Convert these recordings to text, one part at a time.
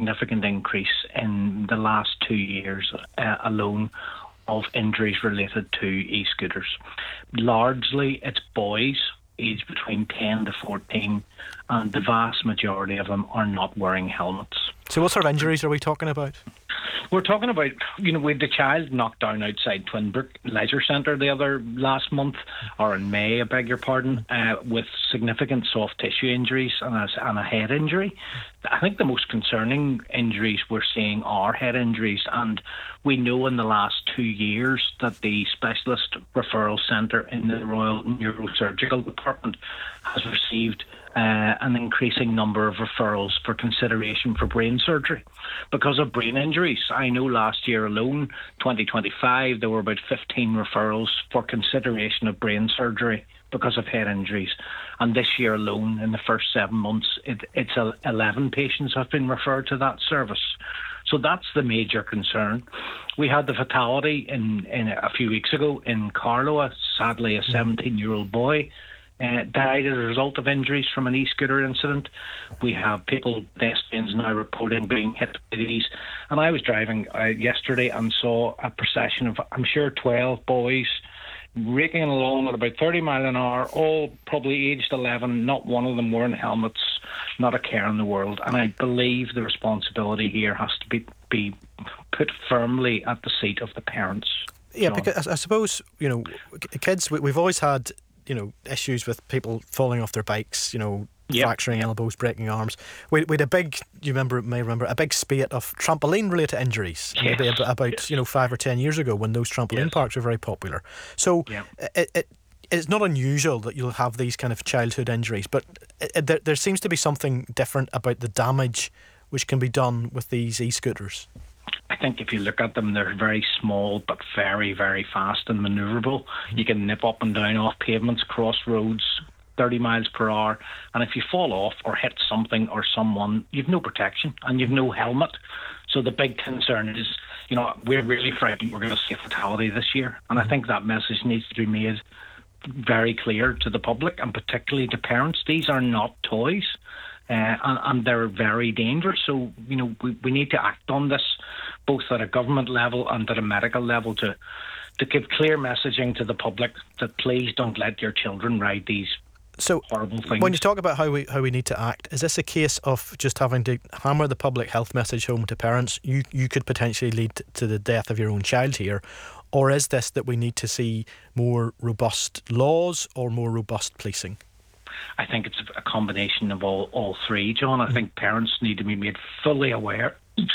significant increase in the last 2 years alone of injuries related to e-scooters. Largely, it's boys aged between 10 to 14, and the vast majority of them are not wearing helmets. So what sort of injuries are we talking about? We're talking about, we had the child knocked down outside Twinbrook Leisure Centre last month, or in May, I beg your pardon, with significant soft tissue injuries and a head injury. I think the most concerning injuries we're seeing are head injuries, and we know in the last 2 years that the Specialist Referral Centre in the Royal Neurosurgical Department has received an increasing number of referrals for consideration for brain surgery because of brain injuries. I know last year alone, 2025, there were about 15 referrals for consideration of brain surgery because of head injuries. And this year alone, in the first 7 months, it's 11 patients have been referred to that service. So that's the major concern. We had the fatality in a few weeks ago in Carlow. Sadly, a 17-year-old boy died as a result of injuries from an e-scooter incident. We have pedestrians now reporting being hit by these. And I was driving yesterday and saw a procession of, I'm sure, 12 boys raking along at about 30 miles an hour, all probably aged 11, not one of them wearing helmets, not a care in the world. And I believe the responsibility here has to be put firmly at the seat of the parents. Yeah, John. Because I suppose, kids, we've always had issues with people falling off their bikes, fracturing elbows, breaking arms. We had a big, you may remember, a big spate of trampoline-related injuries, yes. maybe about 5 or 10 years ago when those trampoline parks were very popular. So it's not unusual that you'll have these kind of childhood injuries, but there seems to be something different about the damage which can be done with these e-scooters. I think if you look at them, they're very small but very, very fast and manoeuvrable. You can nip up and down off pavements, cross roads, 30 miles per hour. And if you fall off or hit something or someone, you've no protection and you've no helmet. So the big concern is, we're really frightened we're going to see a fatality this year. And I think that message needs to be made very clear to the public and particularly to parents. These are not toys. And they're very dangerous. So, we need to act on this, both at a government level and at a medical level, to give clear messaging to the public that please don't let your children ride these horrible things. When you talk about how we need to act, is this a case of just having to hammer the public health message home to parents? You could potentially lead to the death of your own child here. Or is this that we need to see more robust laws or more robust policing? I think it's a combination of all three, John. I think parents need to be made fully aware,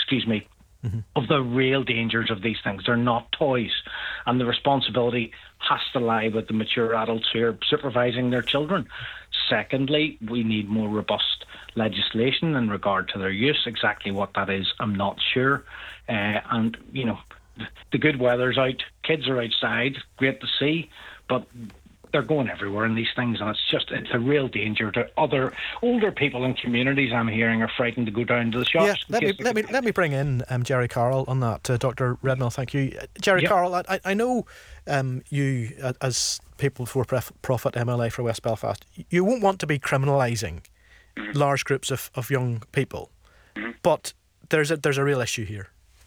of the real dangers of these things. They're not toys. And the responsibility has to lie with the mature adults who are supervising their children. Secondly, we need more robust legislation in regard to their use. Exactly what that is, I'm not sure. And, the good weather's out, kids are outside, great to see, but they're going everywhere in these things, and it's a real danger to other older people in communities. I'm hearing are frightened to go down to the shops. Yeah, let me bring in Jerry Carroll on that. Dr. Redmill, thank you. Jerry Carroll, I know you, as People for Profit MLA for West Belfast, you won't want to be criminalising large groups of young people, but there's a real issue here.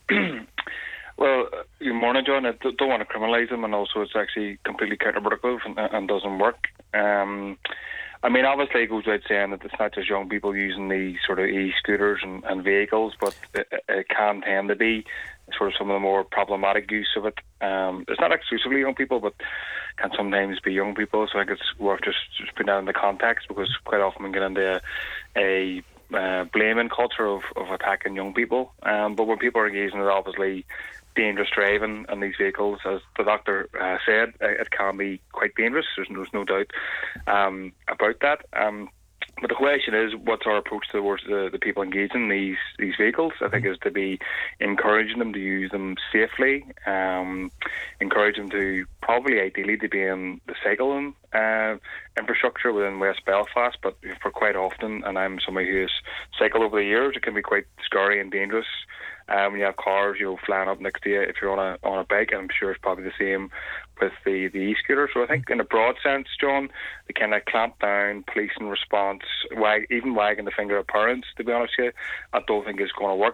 Well, good morning, John. I don't want to criminalise them, and also it's actually completely counterproductive and doesn't work. Obviously it goes without saying that it's not just young people using these sort of e-scooters and vehicles, but it can tend to be sort of some of the more problematic use of it. It's not exclusively young people, but can sometimes be young people, so I think it's worth just putting that into context, because quite often we get into a blaming culture of attacking young people. But when people are engaging in obviously dangerous driving on these vehicles, as the doctor said, it can be quite dangerous. There's no doubt about that. But the question is, what's our approach towards the people engaging these vehicles? I think is to be encouraging them to use them safely, encourage them to probably ideally to be in the cycling infrastructure within West Belfast, but for quite often, and I'm somebody who has cycled over the years, it can be quite scary and dangerous. When you have cars, flying up next to you if you're on a bike, and I'm sure it's probably the same with the e-scooter. So I think in a broad sense, John, the kind of clamp down, policing response, even wagging the finger at parents, to be honest with you, I don't think is going to work.